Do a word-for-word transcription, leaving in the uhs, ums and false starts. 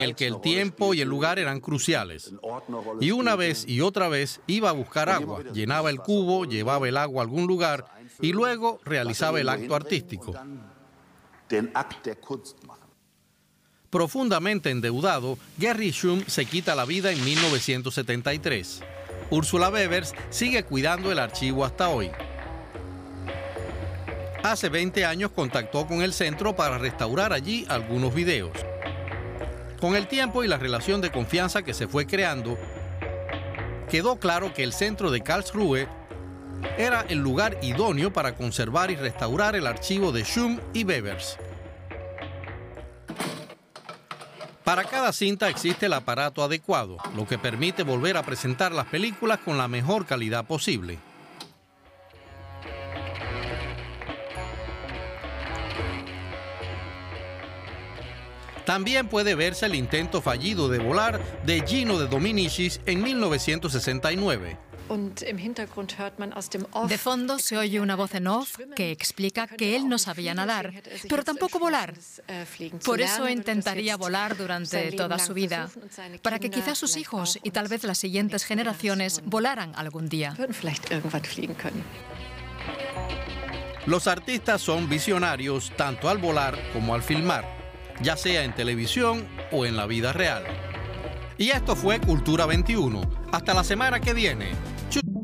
el que el tiempo y el lugar eran cruciales. Y una vez y otra vez iba a buscar agua, llenaba el cubo, llevaba el agua a algún lugar y luego realizaba el acto artístico. Profundamente endeudado, Gerry Shum se quita la vida en mil novecientos setenta y tres. Ursula Bebers sigue cuidando el archivo hasta hoy. Hace veinte años contactó con el centro para restaurar allí algunos videos. Con el tiempo y la relación de confianza que se fue creando, quedó claro que el centro de Karlsruhe era el lugar idóneo para conservar y restaurar el archivo de Shum y Bebers. Para cada cinta existe el aparato adecuado, lo que permite volver a presentar las películas con la mejor calidad posible. También puede verse el intento fallido de volar de Gino de Dominicis en mil novecientos sesenta y nueve. De fondo se oye una voz en off que explica que él no sabía nadar, pero tampoco volar. Por eso intentaría volar durante toda su vida, para que quizás sus hijos y tal vez las siguientes generaciones volaran algún día. Los artistas son visionarios tanto al volar como al filmar, ya sea en televisión o en la vida real. Y esto fue Cultura veintiuno. Hasta la semana que viene.